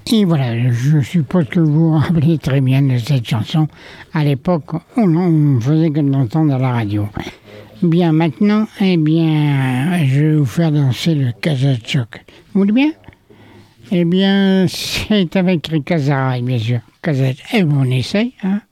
Et voilà, je suppose que vous vous rappelez très bien de cette chanson. À l'époque, on faisait que de l'entendre à la radio. Bien, maintenant, eh bien, je vais vous faire danser le Casa-Choc. Vous voulez bien? Eh bien, c'est avec Rick Azaray, bien sûr. On essaye, hein.